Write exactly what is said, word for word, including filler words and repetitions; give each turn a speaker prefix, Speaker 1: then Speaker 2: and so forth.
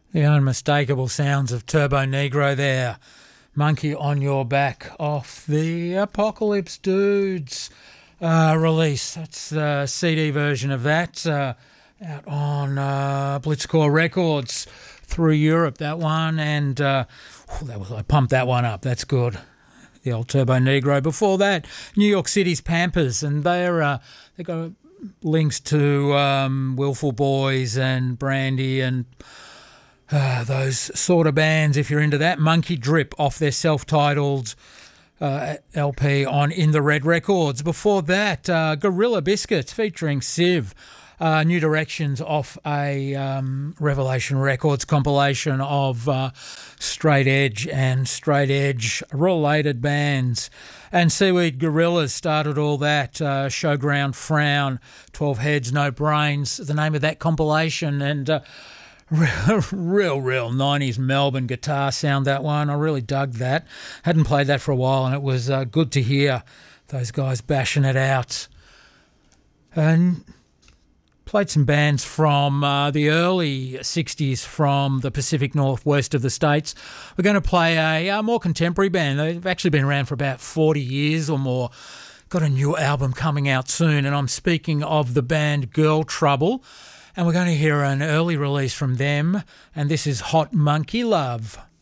Speaker 1: The unmistakable sounds of Turbo Negro there. Monkey on Your Back off the Apocalypse Dudes uh, release. That's the C D version of that uh, out on uh, Blitzcore Records through Europe, that one. And uh, that was, I pumped that one up. That's good. The old Turbo Negro. Before that, New York City's Pampers, and they're uh, they've got links to um, Willful Boys and Brandy and Uh, those sort of bands, if you're into that. Monkey Drip off their self-titled uh, L P on In the Red Records. Before that, uh, Gorilla Biscuits featuring Civ. Uh, New Directions off a um, Revelation Records compilation of uh, straight edge and straight edge related bands. And Seaweed Gorillas started all that. Uh, Showground Frown, twelve Heads, No Brains, the name of that compilation. And uh, Real, real, real nineties Melbourne guitar sound, that one. I really dug that. Hadn't played that for a while, and it was uh, good to hear those guys bashing it out. And played some bands from uh, the early sixties from the Pacific Northwest of the States. We're going to play a, a more contemporary band. They've actually been around for about forty years or more. Got a new album coming out soon, and I'm speaking of the band Girl Trouble. And we're going to hear an early release from them, and this is Hot Monkey Love.